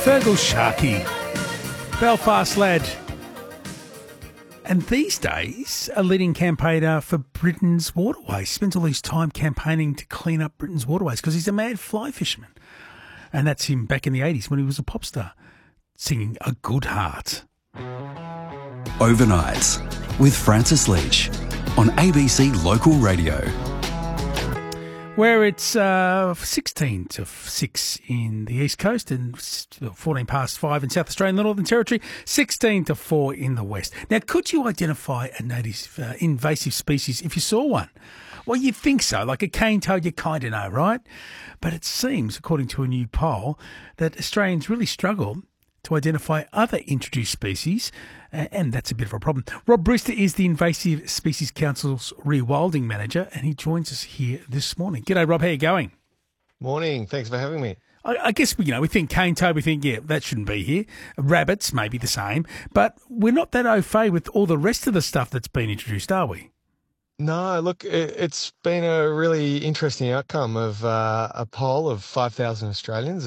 Fergal Sharkey, Belfast lad. And these days, a leading campaigner for Britain's waterways. Spends all his time campaigning to clean up Britain's waterways because he's a mad fly fisherman. And that's him back in the 80s when he was a pop star, singing A Good Heart. Overnight with Francis Leach on ABC Local Radio. Where it's 16 to 6 in the East Coast and 14 past 5 in South Australia and the Northern Territory, 16 to 4 in the West. Now, could you identify a native invasive species if you saw one? Well, you'd think so. Like a cane toad, you kind of know, right? But it seems, according to a new poll, that Australians really struggle to identify other introduced species, and that's a bit of a problem. Rob Brewster is the Invasive Species Council's rewilding manager, and he joins us here this morning. G'day, Rob. How are you going? Morning. Thanks for having me. I guess, we think cane toad, we think, yeah, that shouldn't be here. Rabbits may be the same, but we're not that au fait with all the rest of the stuff that's been introduced, are we? No, look, it's been a really interesting outcome of a poll of 5,000 Australians